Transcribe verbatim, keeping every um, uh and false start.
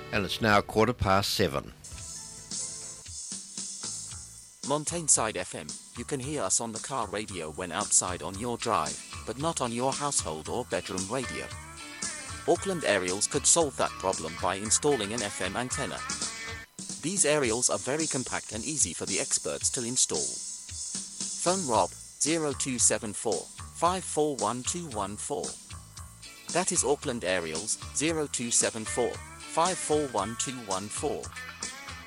And it's now quarter past seven. Montainside F M, you can hear us on the car radio when outside on your drive, but not on your household or bedroom radio. Auckland Aerials could solve that problem by installing an F M antenna. These aerials are very compact and easy for the experts to install. Phone Rob, zero two seven four, five four one two one four. That is Auckland Aerials, zero two seven four, five four one two one four.